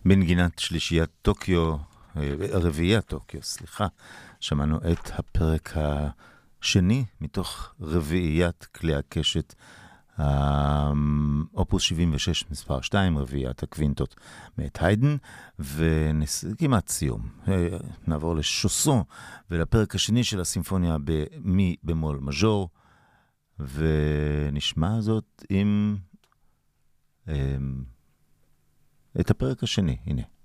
בנגינת שלישיית טוקיו, רביעיית טוקיו, סליחה, שמענו את הפרק השני מתוך רביעיית כלי הקשת, אופוס 76 מספר 2, רביעיית הקווינטות מאת היידן, וכמעט סיום. נעבור לשוסון ולפרק השני של הסימפוניה במי במול מז'ור, ונשמע זאת עם את הפרק השני, הנה.